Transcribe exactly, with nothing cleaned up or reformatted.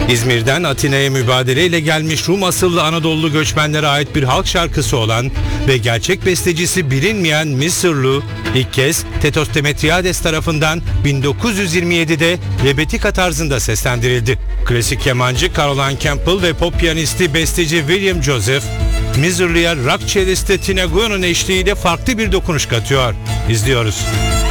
İzmir'den Atina'ya mübadeleyle gelmiş Rum asıllı Anadolu göçmenlere ait bir halk şarkısı olan ve gerçek bestecisi bilinmeyen Mısırlı ilk kez Tetos Demetriades tarafından bin dokuz yüz yirmi yedide Rebetika tarzında seslendirildi. Klasik kemancı Caroline Campbell ve pop piyanisti besteci William Joseph, Mısırlı'ya rock çelisti Tina Guyo'nun eşliğiyle farklı bir dokunuş katıyor. İzliyoruz.